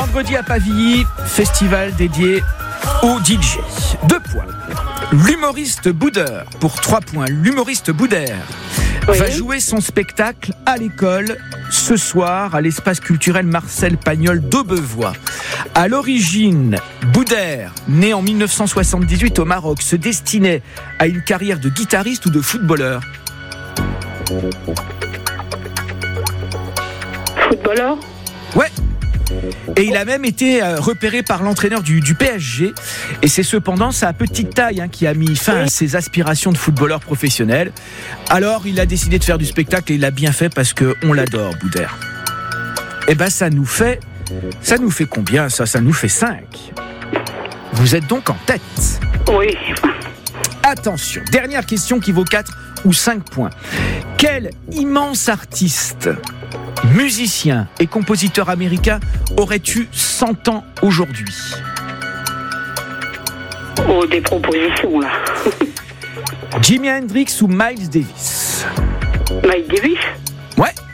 vendredi à Pavilly, festival dédié aux DJ. 2 points. L'humoriste Boudère, pour 3 points. L'humoriste Boudère va jouer son spectacle à l'école ce soir à l'espace culturel Marcel Pagnol d'Aubevoie. À l'origine, Boudère, né en 1978 au Maroc, se destinait à une carrière de guitariste ou de footballeur. Footballeur ? Ouais. Et il a même été repéré par l'entraîneur du PSG. Et c'est cependant sa petite taille qui a mis fin à ses aspirations de footballeur professionnel. Alors il a décidé de faire du spectacle et il a bien fait parce qu'on l'adore, Boudère. Eh ben ça nous fait combien ça ? Ça nous fait 5. Vous êtes donc en tête. Oui. Attention, dernière question qui vaut 4 ou 5 points. Quel immense artiste, musicien et compositeur américain aurait eu 100 ans aujourd'hui ? Oh, des propositions, là. Jimi Hendrix ou Miles Davis ? Miles Davis ? Ouais.